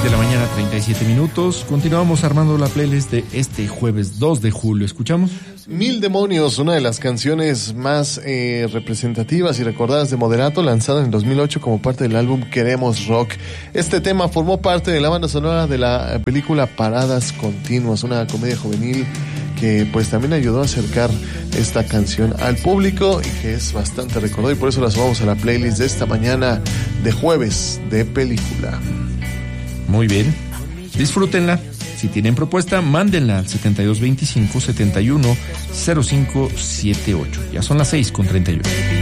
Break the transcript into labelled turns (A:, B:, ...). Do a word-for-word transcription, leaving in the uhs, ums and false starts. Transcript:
A: de la mañana, treinta y siete minutos. Continuamos armando la playlist de este jueves dos de julio. ¿Escuchamos?
B: Mil Demonios, una de las canciones más eh, representativas y recordadas de Moderato, lanzada en dos mil ocho como parte del álbum Queremos Rock. Este tema formó parte de la banda sonora de la película Paradas Continuas, una comedia juvenil que pues también ayudó a acercar esta canción al público y que es bastante recordada, y por eso la sumamos a la playlist de esta mañana de jueves de película.
A: Muy bien, disfrútenla. Si tienen propuesta, mándenla al setenta y dos veinticinco, setenta y uno, cero cinco setenta y ocho. Ya son las seis con treinta y uno.